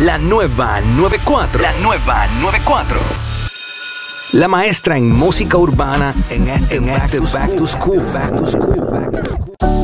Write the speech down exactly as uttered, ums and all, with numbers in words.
La nueva noventa y cuatro. La nueva noventa y cuatro. La maestra en música urbana en este Back to School. Back to School. Back to School.